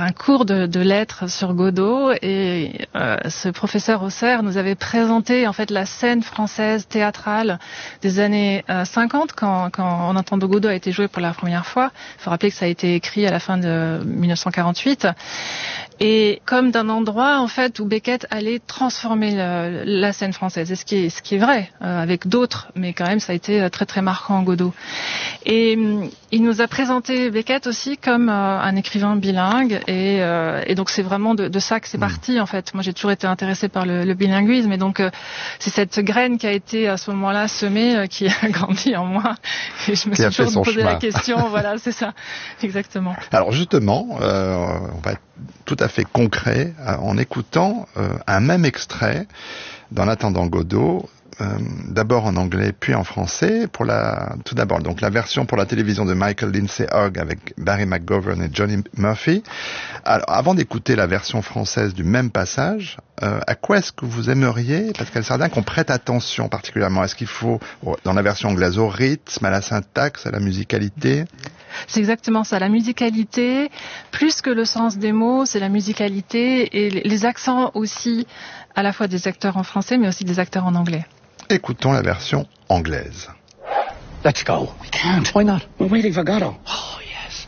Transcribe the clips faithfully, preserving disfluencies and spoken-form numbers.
un cours de, de lettres sur Godot et euh, ce professeur Auxerre nous avait présenté en fait la scène française théâtrale des années euh, cinquante quand, quand En entendant Godot a été joué pour la première fois. Il faut rappeler que ça a été écrit à la fin de dix-neuf cent quarante-huit. Et comme d'un endroit en fait où Beckett allait transformer le, la scène française, et ce qui est, ce qui est vrai euh, avec d'autres, mais quand même ça a été très très marquant Godot. Et il nous a présenté Beckett aussi comme euh, un écrivain bilingue, et, euh, et donc c'est vraiment de, de ça que c'est parti en fait. Moi j'ai toujours été intéressée par le, le bilinguisme, et donc euh, c'est cette graine qui a été à ce moment-là semée euh, qui a grandi en moi. Et je me qui suis toujours posé chemin. la question, voilà, c'est ça, exactement. Alors justement, euh, on va être tout à fait concret euh, en écoutant euh, un même extrait d'En attendant Godot, euh, d'abord en anglais puis en français. Pour la, tout d'abord, donc la version pour la télévision de Michael Lindsay Hogg avec Barry McGovern et Johnny Murphy. Alors, avant d'écouter la version française du même passage, euh, à quoi est-ce que vous aimeriez, Pascal Sardin, qu'on prête attention particulièrement? Est-ce qu'il faut, dans la version anglaise, au rythme, à la syntaxe, à la musicalité? C'est exactement ça, la musicalité, plus que le sens des mots, c'est la musicalité et les accents aussi, à la fois des acteurs en français, mais aussi des acteurs en anglais. Écoutons la version anglaise. Let's go. We can't. Why not? We're waiting for Godot. Oh, yes.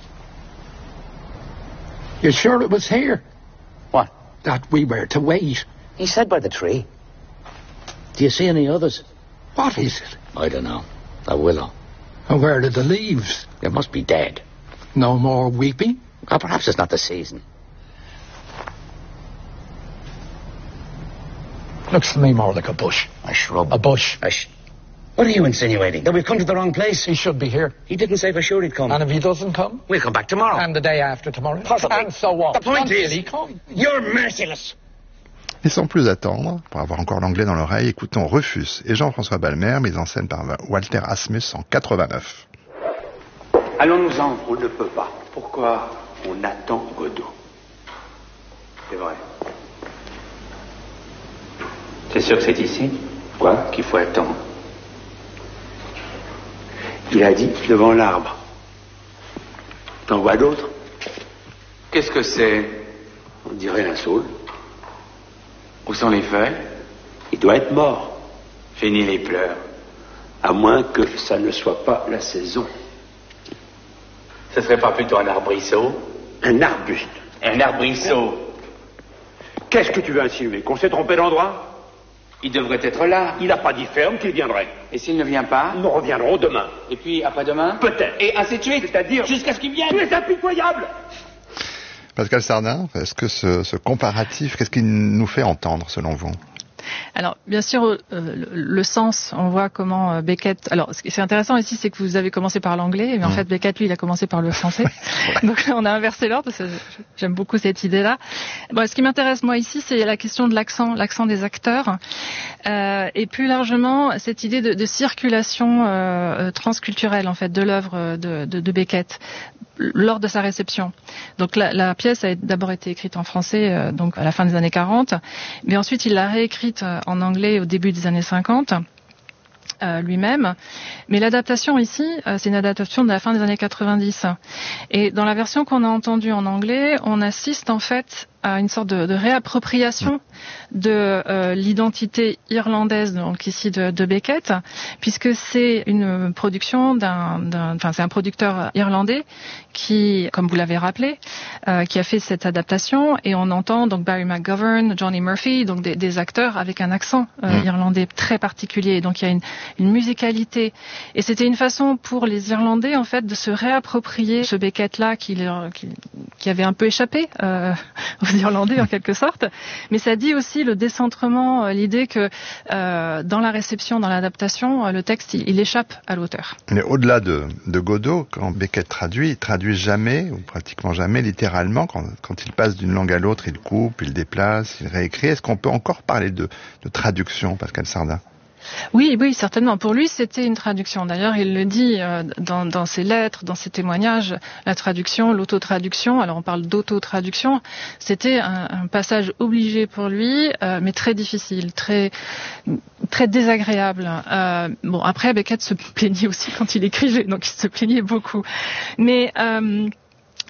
You're sure it was here? What? That we were to wait. He said by the tree. Do you see any others? What is it? I don't know. A willow. And where are the leaves? They must be dead. No more weeping? Or perhaps it's not the season. Looks to me more like a bush. A shrub. A bush. A sh- what are you insinuating? That we've come to the wrong place? He should be here. He didn't say for sure he'd come. And if he doesn't come? We'll come back tomorrow. And the day after tomorrow? Possibly. And so on. The point Until is, he comes. you're merciless. Et sans plus attendre, pour avoir encore l'anglais dans l'oreille, écoutons Rufus et Jean-François Balmer, mis en scène par Walter Asmus en quatre-vingt-neuf. Allons-nous-en, on ne peut pas. Pourquoi on attend Godot? C'est vrai. C'est sûr que c'est ici? Quoi? Qu'il faut attendre. Il a dit devant l'arbre. T'en vois d'autres? Qu'est-ce que c'est? On dirait un saule. Où sont les feuilles? Il doit être mort. Fini les pleurs. À moins que ça ne soit pas la saison. Ce serait pas plutôt un arbrisseau? Un arbuste. Un arbrisseau. Qu'est-ce que tu veux insinuer? Qu'on s'est trompé d'endroit? Il devrait être là. Il n'a pas dit ferme qu'il viendrait. Et s'il ne vient pas? Nous reviendrons demain. Et puis après-demain? Peut-être. Et ainsi de suite. C'est-à-dire jusqu'à ce qu'il vienne. Tu es impitoyable. Pascal Sardin, est-ce que ce, ce comparatif, qu'est-ce qu'il nous fait entendre selon vous? Alors, bien sûr, euh, le, le sens, on voit comment euh, Beckett... Alors, ce qui est intéressant ici, c'est que vous avez commencé par l'anglais, mais en mmh. fait, Beckett, lui, il a commencé par le français. Donc, on a inversé l'ordre, parce que j'aime beaucoup cette idée-là. Bon, ce qui m'intéresse, moi, ici, c'est la question de l'accent, l'accent des acteurs. Euh, et plus largement, cette idée de, de circulation euh, transculturelle, en fait, de l'œuvre de, de, de Beckett lors de sa réception. Donc la, la pièce a d'abord été écrite en français, euh, donc à la fin des années quarante, mais ensuite il l'a réécrite euh, en anglais au début des années cinquante. Euh, lui-même, mais l'adaptation ici, euh, c'est une adaptation de la fin des années quatre-vingt-dix. Et dans la version qu'on a entendue en anglais, on assiste en fait à une sorte de, de réappropriation de euh, l'identité irlandaise, donc ici de, de Beckett, puisque c'est une production d'un, d'un, enfin c'est un producteur irlandais qui, comme vous l'avez rappelé, euh, qui a fait cette adaptation, et on entend donc Barry McGovern, Johnny Murphy, donc des, des acteurs avec un accent euh, mmh. irlandais très particulier. Donc il y a une, une musicalité, et c'était une façon pour les Irlandais en fait de se réapproprier ce Beckett-là qui, qui, qui avait un peu échappé euh, aux Irlandais en quelque sorte, mais ça dit aussi le décentrement, l'idée que euh, dans la réception, dans l'adaptation, le texte il, il échappe à l'auteur. Mais au-delà de, de Godot, quand Beckett traduit, il traduit jamais, ou pratiquement jamais, littéralement. Quand, quand il passe d'une langue à l'autre, il coupe, il déplace, il réécrit. Est-ce qu'on peut encore parler de, de traduction, Pascal Sardin? Oui, oui, certainement. Pour lui, c'était une traduction. D'ailleurs, il le dit euh, dans, dans ses lettres, dans ses témoignages, la traduction, l'autotraduction. Alors, on parle d'autotraduction. C'était un, un passage obligé pour lui, euh, mais très difficile, très très désagréable. Euh, bon, après, Beckett se plaignait aussi quand il écrivait, donc il se plaignait beaucoup. Mais euh,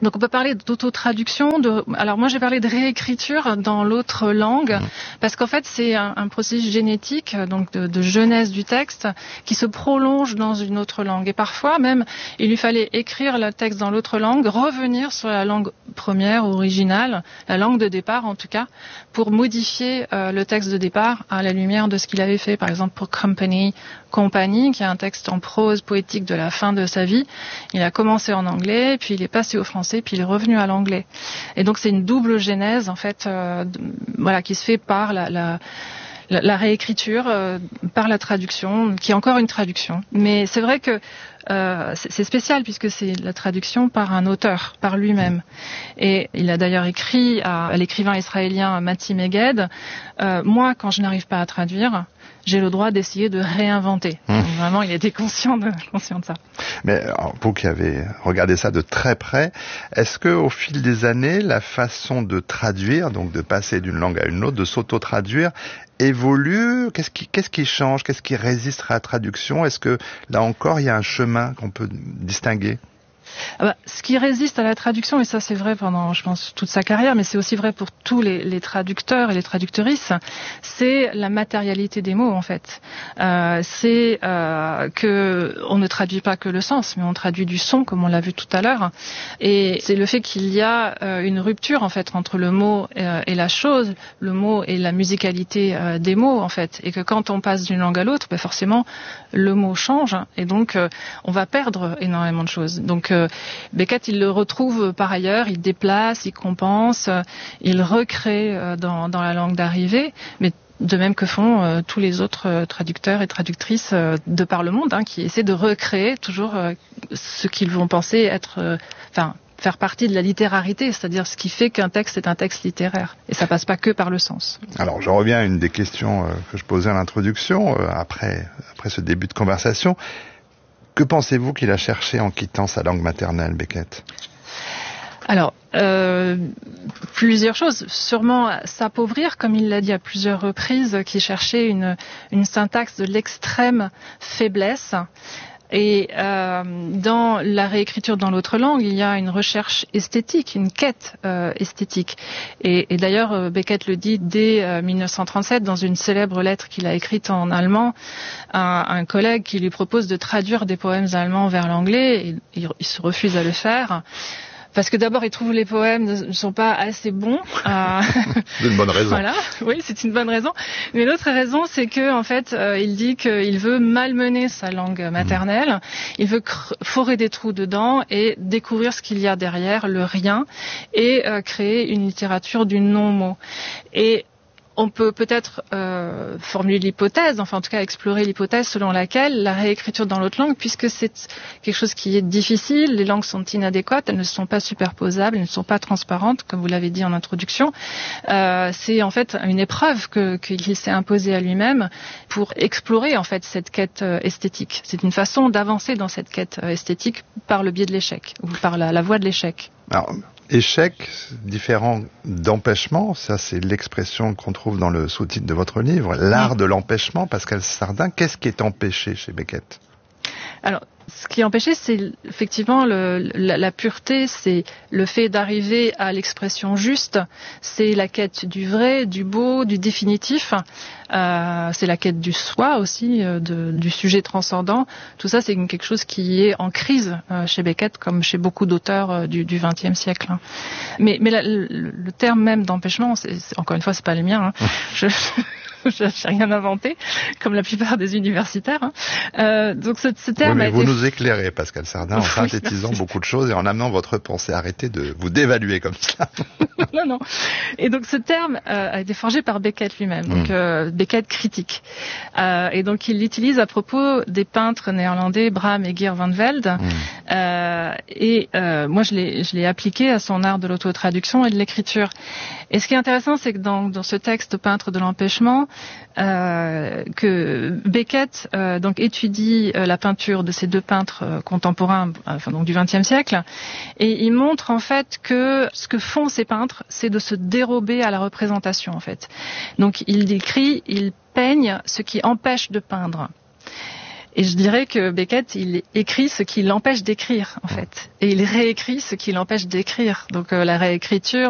Donc on peut parler d'autotraduction. De... Alors moi j'ai parlé de réécriture dans l'autre langue, mmh. parce qu'en fait c'est un, un processus génétique, donc de, de jeunesse du texte, qui se prolonge dans une autre langue. Et parfois même il lui fallait écrire le texte dans l'autre langue, revenir sur la langue première, originale, la langue de départ en tout cas, pour modifier euh, le texte de départ à la lumière de ce qu'il avait fait. Par exemple pour Company, Compagnie, qui est un texte en prose poétique de la fin de sa vie. Il a commencé en anglais, puis il est passé au français, puis il est revenu à l'anglais. Et donc c'est une double genèse en fait, euh, de, voilà, qui se fait par la, la, la, la réécriture, euh, par la traduction, qui est encore une traduction. Mais c'est vrai que euh, c'est, c'est spécial puisque c'est la traduction par un auteur, par lui-même. Et il a d'ailleurs écrit à, à l'écrivain israélien Mati Meged, euh, moi quand je n'arrive pas à traduire, j'ai le droit d'essayer de réinventer. Mmh. Donc, vraiment, il était conscient de, conscient de ça. Mais alors, vous qui avez regardé ça de très près, est-ce que au fil des années, la façon de traduire, donc de passer d'une langue à une autre, de s'auto-traduire, évolue? Qu'est-ce qui, qu'est-ce qui change? Qu'est-ce qui résiste à la traduction? Est-ce que là encore, il y a un chemin qu'on peut distinguer? Ah bah, ce qui résiste à la traduction, et ça c'est vrai pendant, je pense, toute sa carrière, mais c'est aussi vrai pour tous les, les traducteurs et les traductrices, c'est la matérialité des mots en fait. Euh, c'est euh, que on ne traduit pas que le sens, mais on traduit du son, comme on l'a vu tout à l'heure. Et c'est le fait qu'il y a euh, une rupture en fait entre le mot euh, et la chose, le mot et la musicalité euh, des mots en fait, et que quand on passe d'une langue à l'autre, bah, forcément le mot change, et donc euh, on va perdre énormément de choses. Donc euh, Beckett, il le retrouve par ailleurs, il déplace, il compense, il recrée dans, dans la langue d'arrivée, mais de même que font euh, tous les autres euh, traducteurs et traductrices euh, de par le monde, hein, qui essaient de recréer toujours euh, ce qu'ils vont penser être, euh, enfin, faire partie de la littérarité, c'est-à-dire ce qui fait qu'un texte est un texte littéraire. Et ça passe pas que par le sens. Alors, je reviens à une des questions euh, que je posais à l'introduction, euh, après, après ce début de conversation. Que pensez-vous qu'il a cherché en quittant sa langue maternelle, Beckett ? Alors, euh, plusieurs choses. Sûrement s'appauvrir, comme il l'a dit à plusieurs reprises, qui cherchait une, une syntaxe de l'extrême faiblesse. Et euh, dans la réécriture dans l'autre langue, il y a une recherche esthétique, une quête euh, esthétique. Et, et d'ailleurs, Beckett le dit dès euh, mille neuf cent trente-sept dans une célèbre lettre qu'il a écrite en allemand à un collègue qui lui propose de traduire des poèmes allemands vers l'anglais. Et il, il se refuse à le faire. Parce que d'abord, il trouve que les poèmes ne sont pas assez bons. Euh... C'est une bonne raison. Voilà, oui, c'est une bonne raison. Mais l'autre raison, c'est que en fait, euh, il dit qu'il veut malmener sa langue maternelle. Mmh. Il veut cr- forer des trous dedans et découvrir ce qu'il y a derrière, le rien, et euh, créer une littérature du non-mot. Et on peut peut-être euh, formuler l'hypothèse, enfin en tout cas explorer l'hypothèse selon laquelle la réécriture dans l'autre langue, puisque c'est quelque chose qui est difficile, les langues sont inadéquates, elles ne sont pas superposables, elles ne sont pas transparentes, comme vous l'avez dit en introduction, euh, c'est en fait une épreuve que, qu'il s'est imposée à lui-même pour explorer en fait cette quête esthétique. C'est une façon d'avancer dans cette quête esthétique par le biais de l'échec, ou par la, la voie de l'échec. Alors, échec, différent d'empêchement, ça c'est l'expression qu'on trouve dans le sous-titre de votre livre, l'art de l'empêchement. Pascal Sardin, qu'est-ce qui est empêché chez Beckett ? Alors, ce qui est empêché, c'est effectivement le, la, la pureté, c'est le fait d'arriver à l'expression juste, c'est la quête du vrai, du beau, du définitif, euh, c'est la quête du soi aussi, euh, de, du sujet transcendant. Tout ça, c'est quelque chose qui est en crise euh, chez Beckett, comme chez beaucoup d'auteurs euh, du vingtième siècle. Hein. Mais, mais la, le, le terme même d'empêchement, c'est, c'est, encore une fois, c'est pas le mien. Hein. Je, Je n'ai rien inventé, comme la plupart des universitaires. Hein. Euh, donc ce, ce terme oui, mais a vous été... nous éclairez, Pascal Sardin, en synthétisant oui, beaucoup de choses et en amenant votre pensée. Arrêtez de vous dévaluer comme ça. non, non. Et donc ce terme euh, a été forgé par Beckett lui-même, donc mmh. euh, Beckett critique. Euh, et donc il l'utilise à propos des peintres néerlandais Bram et Geert van Velde. Mmh. Euh, et euh, moi, je l'ai, je l'ai appliqué à son art de l'autotraduction et de l'écriture. Et ce qui est intéressant, c'est que dans, dans ce texte Peintre de l'empêchement, euh, que Beckett euh, donc étudie euh, la peinture de ces deux peintres euh, contemporains, enfin donc du vingtième siècle, et il montre en fait que ce que font ces peintres, c'est de se dérober à la représentation en fait. Donc il décrit, il peigne ce qui empêche de peindre. Et je dirais que Beckett, il écrit ce qui l'empêche d'écrire, en fait. Et il réécrit ce qui l'empêche d'écrire. Donc euh, la réécriture,